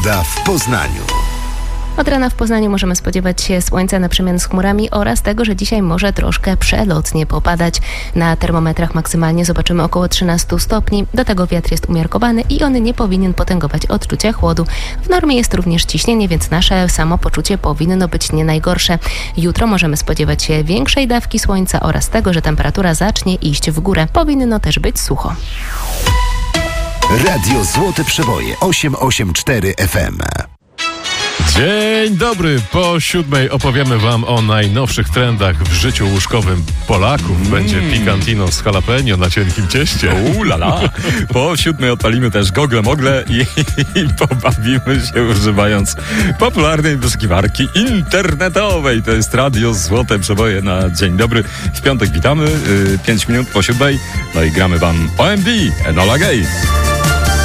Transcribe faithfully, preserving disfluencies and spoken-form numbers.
Pogoda w Poznaniu. Od rana w Poznaniu możemy spodziewać się słońca na przemian z chmurami oraz tego, że dzisiaj może troszkę przelotnie popadać. Na termometrach maksymalnie zobaczymy około trzynaście stopni. Do tego wiatr jest umiarkowany i on nie powinien potęgować odczucia chłodu. W normie jest również ciśnienie, więc nasze samopoczucie powinno być nie najgorsze. Jutro możemy spodziewać się większej dawki słońca oraz tego, że temperatura zacznie iść w górę. Powinno też być sucho. Radio Złote Przeboje osiem osiem cztery F M. Dzień dobry, po siódmej opowiemy wam o najnowszych trendach w życiu łóżkowym Polaków. Mm. Będzie pikantino z jalapeno na cienkim cieście. Ulala. Po siódmej odpalimy też gogle mogle i, i pobawimy się używając popularnej wyszukiwarki internetowej. To jest Radio Złote Przeboje na dzień dobry. W piątek witamy, pięć minut po siódmej. No i gramy wam O M D, Enola Gay.